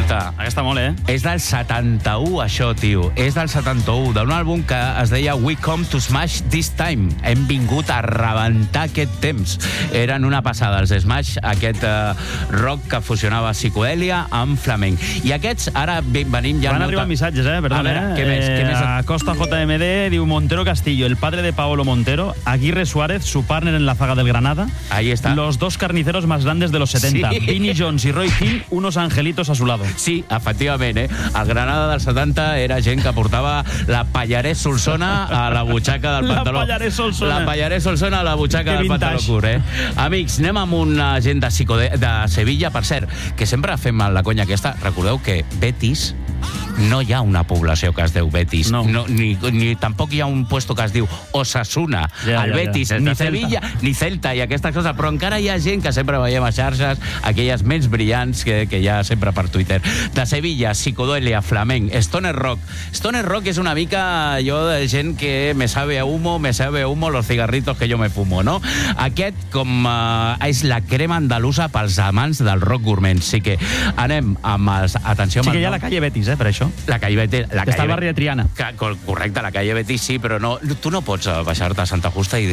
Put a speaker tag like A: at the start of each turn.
A: Escolta,
B: Aquesta molt, eh?
A: és del 71, això, tio. És del 71, d'un àlbum que es deia We Come to Smash This Time. Hem vingut a rebentar aquest temps. Eren una passada, els Smash, aquest rock que fusionava psicodèlia amb flamenc. I aquests, ara venim ja...
B: Van arribar missatges, perdona.
A: A veure, què més?
B: Costa JMD diu Montero Castillo, el padre de Paolo Montero, Aguirre Suárez, su partner en la zaga del Granada.
A: Ahí está.
B: Los dos carniceros más grandes de los 70.
A: Sí.
B: Vinnie Jones y Roy Hill, unos angelitos a su lado.
A: Sí, efectivament, El Granada del 70 era gent que portava la Pallarès Solsona a la butxaca del pantaló.
B: La Pallarès Solsona.
A: La Pallarès Solsona a la butxaca
B: Que
A: del pantaló
B: vintage.
A: curt, Amics, anem amb una gent de Sevilla, per cert, que sempre fem la conya aquesta. Recordeu que Betis no hi ha una població que es diu Betis.
B: No.
A: Ni tampoc hi ha un puesto que es diu Osasuna. El Betis,
B: ja.
A: ni Sevilla, ni Celta i aquestes coses, però encara hi ha gent que sempre veiem a xarxes, aquelles ments brillants que hi ha sempre per Twitter. De Sevilla, psicodèlia, flamenc, stoner rock. Stoner rock és una mica jo de gent que me sabe a humo los cigarritos que yo me fumo, no? Aquest com és la crema andalusa pels amants del rock gourmet. Sí que anem amb els... Atenció amb
B: Sí que
A: el
B: hi ha
A: nom.
B: la calle Betis, per això.
A: La calle Betis...
B: Està al barri de Triana.
A: Correcte, la calle Betis sí, però no, tu no pots baixar-te a Santa Justa i